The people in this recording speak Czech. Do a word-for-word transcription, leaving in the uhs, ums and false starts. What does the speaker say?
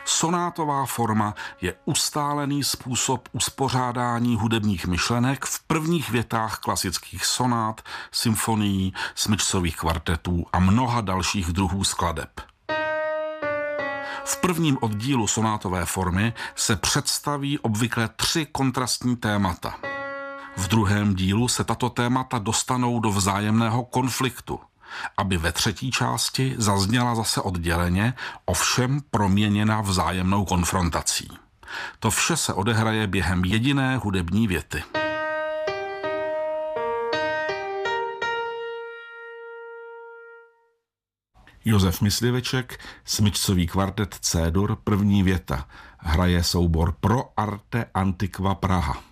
Sonátová forma je ustálený způsob uspořádání hudebních myšlenek v prvních větách klasických sonát, symfonií, smyčcových kvartetů a mnoha dalších druhů skladeb. V prvním oddílu sonátové formy se představí obvykle tři kontrastní témata. V druhém dílu se tato témata dostanou do vzájemného konfliktu, aby ve třetí části zazněla zase odděleně, ovšem proměněna vzájemnou konfrontací. To vše se odehraje během jediné hudební věty. Josef Mysliveček, smyčcový kvartet C-dur, první věta. Hraje soubor Pro Arte Antiqua Praha.